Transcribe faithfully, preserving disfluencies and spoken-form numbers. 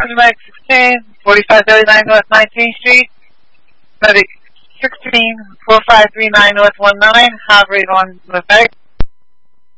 Medic sixteen, forty-five thirty-nine North nineteenth Street. Medic sixteen, four five three nine North nineteen, Harvard on North Medic.